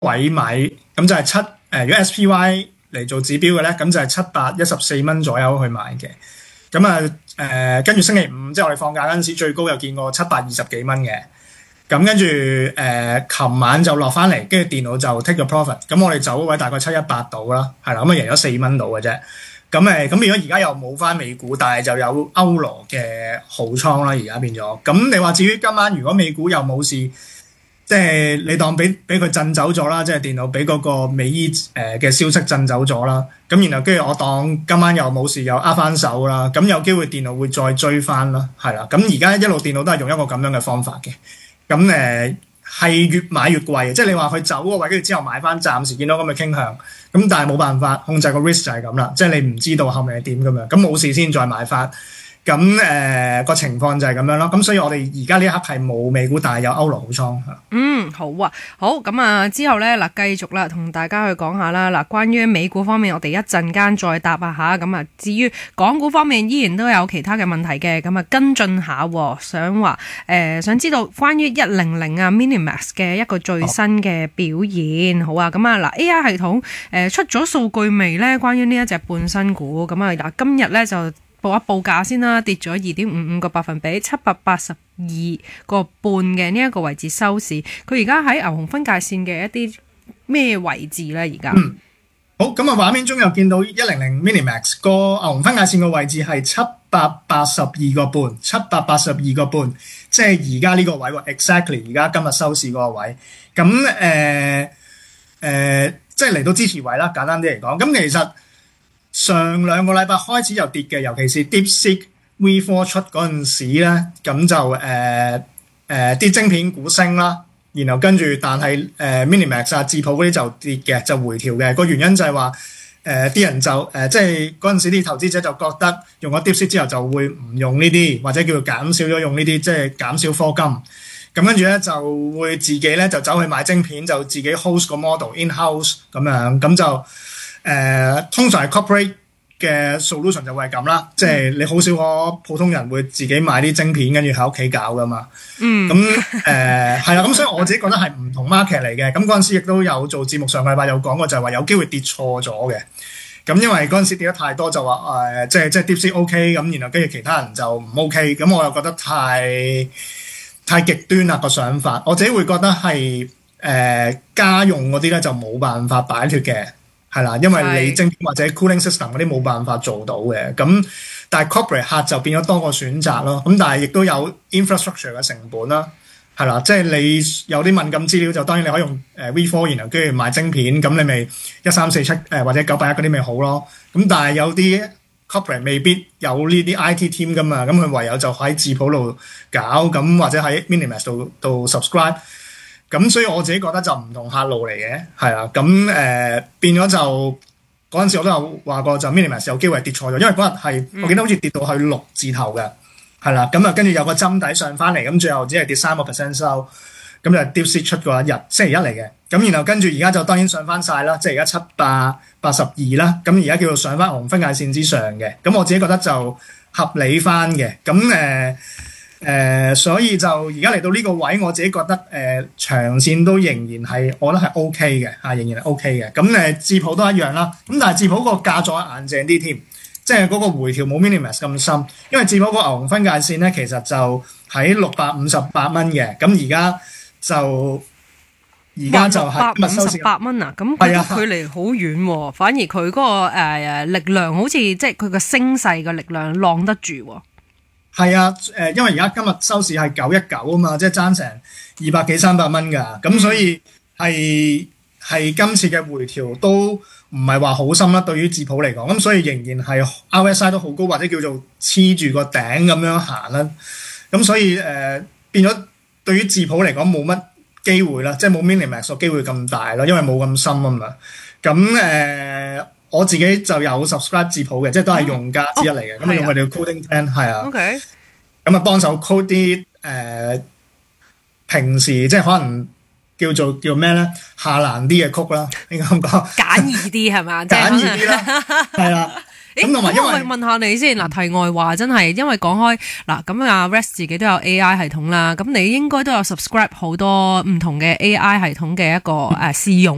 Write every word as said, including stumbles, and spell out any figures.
位買，咁就係七誒，如果 S P Y 嚟做指標嘅咧，咁就係七百一十四蚊左右去買嘅。咁啊誒，跟住星期五即係我哋放假嗰陣時，最高有見過七百二十幾蚊嘅。咁跟住誒，琴晚就落翻嚟，跟住電腦就 take 咗 profit。咁我哋走嗰位大概七一八度啦，係啦，咁啊贏咗四蚊度嘅啫。咁誒，咁如果而家又冇翻美股，但係就有歐羅嘅好倉啦，而家變咗。咁你話至於今晚如果美股又冇事，即係你當俾俾佢震走咗啦，即係電腦俾嗰個美伊誒嘅消息震走咗啦。咁然後跟住我當今晚又冇事，又握翻手啦。咁有機會電腦會再追翻啦，係啦。咁而家一路電腦都係用一個咁樣嘅方法嘅。咁誒係越買越貴，即係你話佢走嗰個位，跟住之後買翻，暫時見到咁嘅傾向。咁但係冇辦法控制個 risk 就係咁啦，即係你唔知道後面係點咁樣。咁冇事先再買翻。咁誒個情況就係咁樣咯。咁所以我哋而家呢一刻係冇美股，但係有歐羅好倉。 嗯，好啊，好咁啊，之後咧嗱，繼續啦，同大家去講下啦。嗱，關於美股方面，我哋一陣間再答啊吓。咁啊，至於港股方面，依然都有其他嘅問題嘅。咁啊，跟進下，想話誒、呃，想知道關於一零零啊 Minimax 嘅一個最新嘅表現。好，好啊，咁啊嗱 A I 系統誒、呃、出咗數據未咧？關於呢一隻半新股，咁啊嗱，今日咧就報一報價先啦，跌咗二點五五個百分比，七百八十二個半嘅呢一個位置收市。佢而家喺牛熊分界線嘅一啲咩位置咧？而家嗯，好，咁啊，畫面中又見到一零零 Minimax 個牛熊分界線嘅位置係七百八十二個半，七百八十二個半，即係而家呢個位喎 ，exactly 而家今日收市嗰個位。咁誒誒，即係嚟到支持位啦。簡單啲嚟講，咁其實上兩個禮拜開始有跌嘅，尤其是 DeepSeek V 四 出嗰陣時咧，咁就誒誒啲晶片股升啦，然後跟住但係誒、呃、Minimax 啊、智譜嗰啲就跌嘅，就回調嘅。個原因就係話誒啲人就誒、呃、即係嗰陣時啲投資者就覺得用咗 DeepSeek 之後就會唔用呢啲，或者叫做減少咗用呢啲，即係減少科金。咁跟住咧就會自己咧就走去買晶片，就自己 host 個 model in house 咁樣，咁就。誒、呃、通常係 corporate 嘅 solution 就會係咁啦，即係你好少可普通人會自己買啲晶片跟住喺屋企搞噶嘛。嗯，咁誒係啦，咁所以我自己覺得係唔同 market 嚟嘅。咁嗰陣時亦都有做節目，上個禮拜有講過，就係話有機會跌錯咗嘅。咁因為嗰陣時跌得太多就，就話誒即係即係 DeepSeek OK 咁，然後跟住其他人就唔 OK。咁我又覺得太太極端啦個想法。我自己會覺得係誒、呃、家用嗰啲咧就冇辦法擺脫嘅。係啦，因為你晶片或者 cooling system 嗰啲冇辦法做到嘅，咁但係 corporate 客就變咗多個選擇咯。咁但係亦都有 infrastructure 嘅成本啦，係啦，即係你有啲敏感資料就當然你可以用誒 V 四，然後跟住買晶片，咁你咪一三四七誒或者九八一嗰啲咪好咯。咁但係有啲 corporate 未必有呢啲 I T team 噶嘛，咁佢唯有就喺智譜度搞，咁或者喺 Minimax 度度 subscribe。咁所以我自己覺得就唔同客路嚟嘅，係啦，咁誒、呃、變咗就嗰陣時我都有話過，就 Minimax 有機會跌錯咗，因為嗰日係我記得好似跌到去六字頭嘅，係啦，咁啊跟住有個針底上翻嚟，咁最後只係跌三個 percent 收，咁就 DeepSeek 出嗰一日星期一嚟嘅，咁然後跟住而家就當然上翻晒啦，即係而家七百八十二啦，咁而家叫做上翻紅分界線之上嘅，咁我自己覺得就合理翻嘅，咁誒。呃誒、呃，所以就而家嚟到呢個位，我自己覺得誒、呃、長線都仍然係，我覺得係 O K 嘅嚇，仍然係 O K 嘅。咁誒，智譜都一樣啦。咁但係智譜個價再硬淨啲添，即係嗰個回調冇 Minimax 咁深。因為智譜個牛熊分界線咧，其實就喺六百五十八蚊嘅。咁而家就而家就係今日收市八蚊啊！咁佢距離好遠喎、啊，反而佢嗰、那個誒、呃、力量好似即係佢個升勢嘅力量晾得住喎、啊。 係啊，誒、呃，因為而家今日收市係九一九啊嘛，即係爭成二百幾三百蚊㗎，咁所以係係今次嘅回調都唔係話好深啦，對於智譜嚟講，咁所以仍然係 R S I 都好高，或者叫做黐住個頂咁樣行啦，咁所以誒、呃、變咗對於智譜嚟講冇乜機會啦，即係冇 Minimax 個機會咁大啦，因為冇咁深啊嘛，咁誒。呃我自己就有 subscribe 智譜嘅，即係都係用家之一嚟嘅。咁、哦、用佢哋嘅 coding plan 係啊。OK。咁啊幫手 code 啲誒、呃、平時即係可能叫做叫咩咧下難啲嘅曲啦，應該咁講。 簡易啲係嘛？ 簡易啲啦，係啦。咁同埋因為問下你先嗱，題外話真係因為講開嗱，咁阿 Rex 自己都有 A I 系統啦，咁你應該都有 subscribe 好多唔同嘅 A I 系統嘅一個誒試用